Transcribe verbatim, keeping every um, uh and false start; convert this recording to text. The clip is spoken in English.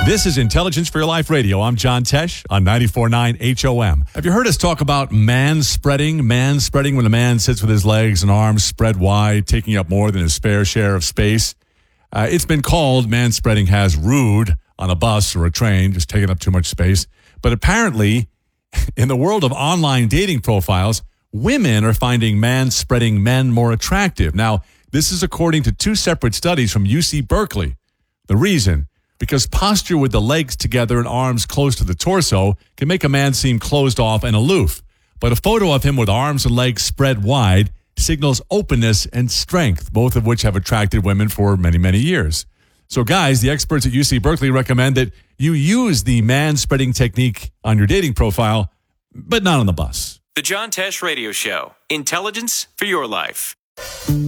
This is Intelligence for Your Life Radio. I'm John Tesh on ninety-four point nine H O M. Have you heard us talk about man spreading? Man spreading when a man sits with his legs and arms spread wide, taking up more than his fair share of space. Uh, it's been called man spreading has rude on a bus or a train, just taking up too much space. But apparently, in the world of online dating profiles, women are finding man spreading men more attractive. Now, this is according to two separate studies from U C Berkeley. The reason? Because posture with the legs together and arms close to the torso can make a man seem closed off and aloof. But a photo of him with arms and legs spread wide signals openness and strength, both of which have attracted women for many, many years. So guys, the experts at U C Berkeley recommend that you use the man-spreading technique on your dating profile, but not on the bus. The John Tesh Radio Show. Intelligence for your life.